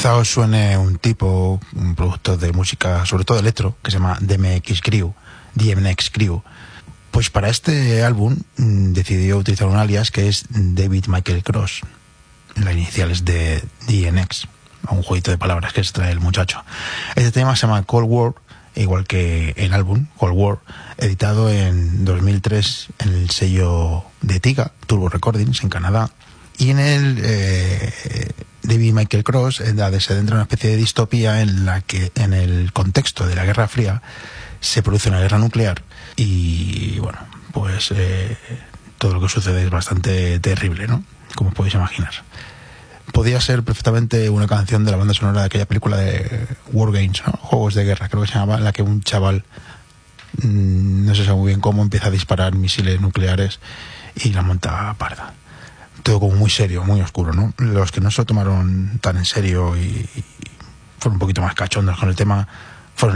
quizá os suene un productor de música, sobre todo electro, que se llama DMX Crew. Pues para este álbum decidió utilizar un alias que es David Michael Cross. Las iniciales de DMX, un jueguito de palabras que se trae el muchacho. Este tema se llama Cold War, igual que el álbum Cold War, editado en 2003 en el sello de Tiga, Turbo Recordings, en Canadá. Y en el David Michael Cross se adentra en una especie de distopía en la que, en el contexto de la Guerra Fría, se produce una guerra nuclear y, bueno, pues todo lo que sucede es bastante terrible, ¿no? Como podéis imaginar. Podía ser perfectamente una canción de la banda sonora de aquella película de War Games, ¿no? Juegos de guerra, creo que se llamaba, en la que un chaval, no se sabe muy bien cómo, empieza a disparar misiles nucleares y la monta parda. Todo como muy serio, muy oscuro, ¿no? Los que no se lo tomaron tan en serio y fueron un poquito más cachondos con el tema,